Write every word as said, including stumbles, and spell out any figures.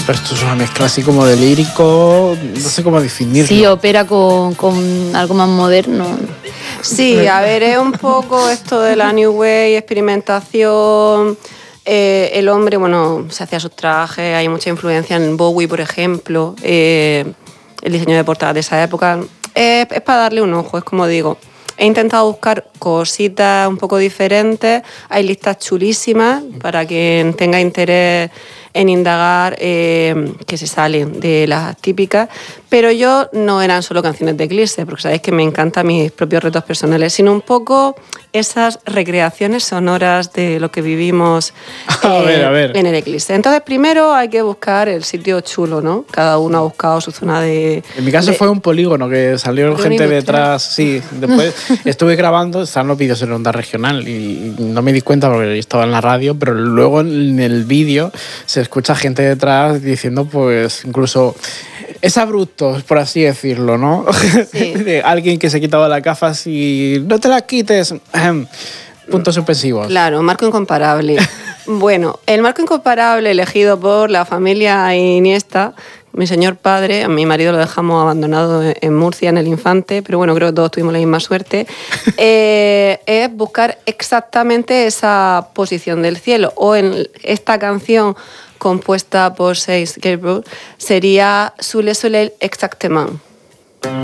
Pero esto es una mezcla así como de lírico, no sé cómo definirlo. Sí, ópera con, con algo más moderno. Sí, a ver, es un poco esto de la New Wave, experimentación. Eh, el hombre, bueno, se hacía sus trajes, hay mucha influencia en Bowie, por ejemplo, eh, el diseño de portada de esa época. Es, es para darle un ojo, es como digo. He intentado buscar cositas un poco diferentes, hay listas chulísimas para quien tenga interés en indagar, eh, que se salen de las típicas, pero yo no eran solo canciones de Eclipse, porque sabéis que me encantan mis propios retos personales, sino un poco esas recreaciones sonoras de lo que vivimos eh, a ver, a ver. en el Eclipse. Entonces, primero hay que buscar el sitio chulo, ¿no? Cada uno ha buscado su zona de... En mi caso de, fue un polígono, que salió gente industrial. detrás. Sí, después estuve grabando, estaban los vídeos en Onda Regional y no me di cuenta porque yo estaba en la radio, pero luego en el vídeo se escucha gente detrás diciendo, pues, incluso... Es abrupto, por así decirlo, ¿no? Sí. De alguien que se quitaba las gafas y no te las quites. Puntos suspensivos. Claro, marco incomparable. Bueno, el marco incomparable elegido por la familia Iniesta, mi señor padre, a mi marido lo dejamos abandonado en Murcia, en el Infante, pero bueno, creo que todos tuvimos la misma suerte, eh, es buscar exactamente esa posición del cielo. O en esta canción compuesta por Seis Gabriel, sería Sous le soleil exactement.